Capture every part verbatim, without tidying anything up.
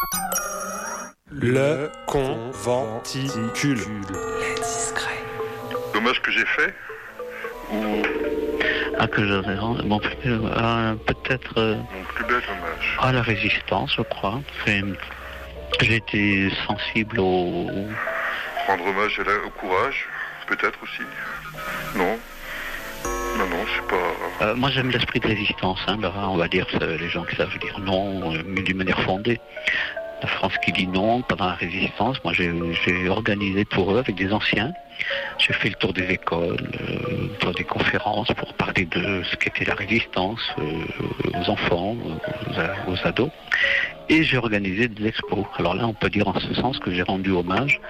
Le conventicule. Les discrets. L'hommage que j'ai fait ou Ah, que j'aurais rendu. Bon, euh, peut-être. Euh, mon plus bel hommage? à la résistance, je crois. C'est, j'ai été sensible au. Rendre hommage à la- au courage, peut-être aussi. Non. Non, non, c'est pas... Euh, moi, j'aime l'esprit de résistance. Hein, là, on va dire, euh, les gens qui savent dire non, euh, mais d'une manière fondée. La France qui dit non pendant la résistance, moi j'ai, j'ai organisé pour eux avec des anciens. J'ai fait le tour des écoles, euh, dans des conférences pour parler de ce qu'était la résistance euh, aux enfants, aux, aux ados. Et j'ai organisé des expos. Alors là, on peut dire en ce sens que j'ai rendu hommage.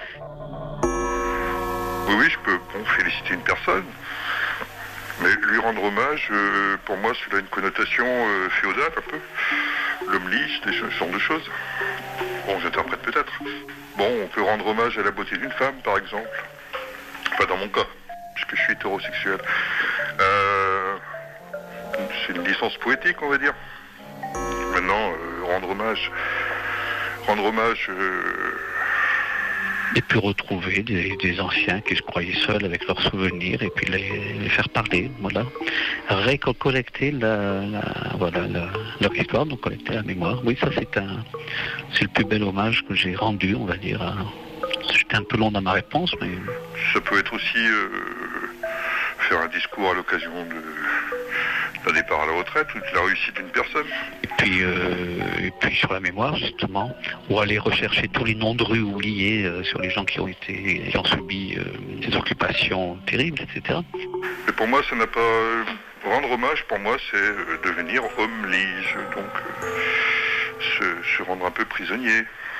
Oui, oui, je peux bon, féliciter une personne. Mais lui rendre hommage, euh, pour moi, cela a une connotation euh, féodale, un peu. L'homme lisse, des choses- ce genre de choses. Bon, j'interprète peut-être. Bon, on peut rendre hommage à la beauté d'une femme, par exemple. Pas dans mon cas, puisque je suis hétérosexuel. Euh, c'est une licence poétique, on va dire. Maintenant, euh, rendre hommage... Rendre hommage... euh, Et puis retrouver des, des anciens qui se croyaient seuls avec leurs souvenirs et puis les, les faire parler, voilà. Récollecter la, la, voilà, la, leur histoire, donc collecter la mémoire. Oui, ça c'est un, c'est le plus bel hommage que j'ai rendu, on va dire. à- J'étais un peu long dans ma réponse, mais Ça peut être aussi euh, faire un discours à l'occasion de, d'un départ à la retraite ou de la réussite d'une personne. et puis euh, et puis sur la mémoire justement, ou aller rechercher tous les noms de rues oubliés euh, sur les gens qui ont été, qui ont subi euh, des occupations terribles, et cetera. Mais pour moi, ça n'a pas... euh, rendre hommage, pour moi, c'est euh, devenir homme lige, donc euh, se, se rendre un peu prisonnier.